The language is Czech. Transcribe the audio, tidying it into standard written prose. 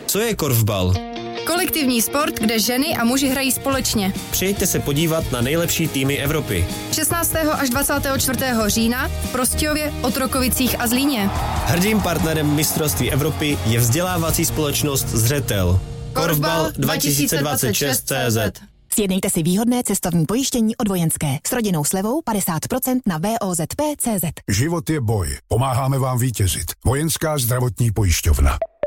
Co je korfbal? Kolektivní sport, kde ženy a muži hrají společně. Přijďte se podívat na nejlepší týmy Evropy. 16. až 24. října v Prostějově, Otrokovicích a Zlíně. Hrdým partnerem mistrovství Evropy je vzdělávací společnost Zřetel. Korfbal 2026.cz. Sjednejte si výhodné cestovní pojištění od Vojenské s rodinnou slevou 50% na VOZP.cz. Život je boj. Pomáháme vám vítězit. Vojenská zdravotní pojišťovna.